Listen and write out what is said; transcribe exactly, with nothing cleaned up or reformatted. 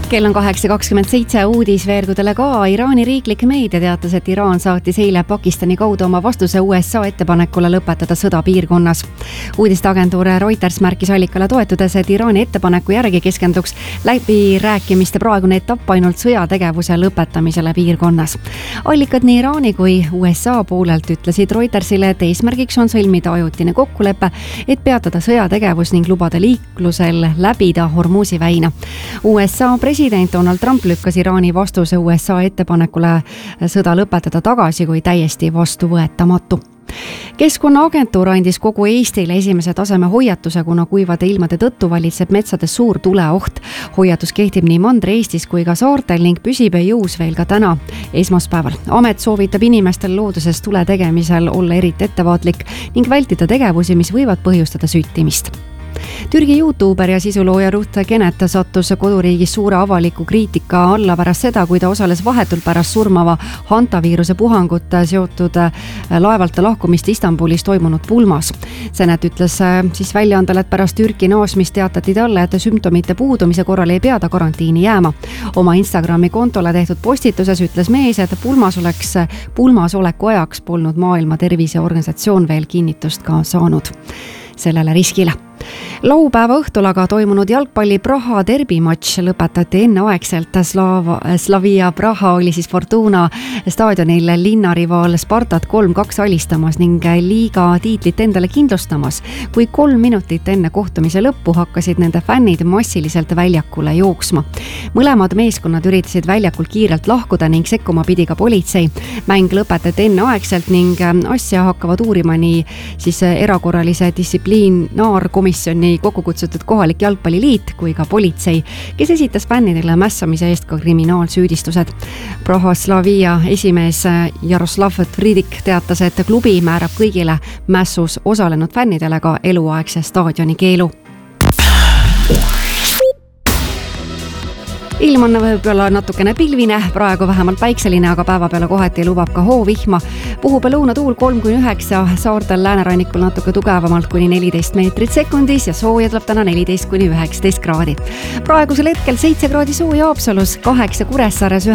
Kell on kaheksa kakskümmend seitse uudisveergudele ka. Iraani riiklik meedia teatas, et Iraan saatis eile Pakistani kaudu oma vastuse U S A ettepanekule lõpetada sõda piirkonnas. Uudisteagentuur Reuters märkis allikale toetudes, et Iraani ettepaneku järgi keskenduks läbirääkimiste praegune etapp ainult sõjategevuse lõpetamisele piirkonnas. Allikad nii Iraani kui U S A poolelt ütlesid Reutersile, et eesmärgiks on sõlmida ajutine kokkulepe, et peatada sõjategevus ning lubada liiklusel läbida Hormuzi väina. U S A president Donald Trump lükkas Iraani vastuse U S A ettepanekule sõda lõpetada tagasi kui täiesti vastuvõetamatu. Keskkonnaagentuur andis kogu Eestile esimese taseme hoiatuse, kuna kuivade ilmade tõttu valitseb metsades suur tuleoht. Hoiatus kehtib nii Mandri-Eestis kui ka saartel ning püsib jõus veel ka täna, esmaspäeval. Amet soovitab inimestel looduses tule tegemisel olla eriti ettevaatlik ning vältida tegevusi, mis võivad põhjustada süttimist. Türgi YouTuber ja sisulooja Ruth Genet sattus koduriigis suure avaliku kriitika alla pärast seda, kui ta osales vahetult pärast surmava hantaviiruse puhangut seotud laevalt lahkumist Istanbulis toimunud pulmas. Genet ütles siis väljaandele, et pärast Türki naasmist teatati talle, et sümptomite puudumise korral ei pea ta karantiini jääma. Oma Instagrami kontole tehtud postituses ütles mees, et pulmas oleks pulmas oleku ajaks polnud Maailma Terviseorganisatsioon veel kinnitust ka saanud sellele riskile. Laupäeva õhtul aga toimunud jalgpalli Praha derbimatš lõpetati enneaegselt. Slava, Slavia Praha oli siis Fortuna staadionil linnarivaal Spartat kolm kaks alistamas ning liiga tiitlit endale kindlustamas. Kui kolm minutit enne kohtumise lõppu hakkasid nende fännid massiliselt väljakule jooksma. Mõlemad meeskonnad üritasid väljakult kiirelt lahkuda ning sekkuma pidi ka politsei. Mäng lõpetati enneaegselt ning asja hakkavad uurima nii siis erakorralise distsipliinaarkomisjoni kokku kutsutud kohalik jalgpalliliit kui ka politsei, kes esitas fännidele mässamise eest ka kriminaalsüüdistused. Praha Slavia esimees Jaroslav Fridik teatas, et klubi määrab kõigile mässus osalenud fännidele ka eluaegse staadioni keelu. Ilm on võib-olla natukene pilvine, praegu vähemalt päikseline, aga päeva peale kohati lubab ka hoovihma. Puhub lõunatuul kolm kuni üheksa, saartel läänerannikul natuke tugevamalt kuni neliteist meetrit sekundis ja sooja tuleb täna neliteist kuni üheksateist kraadi. Praegusel hetkel seitse kraadi sooja Haapsalus, kaheksa Kuressaares,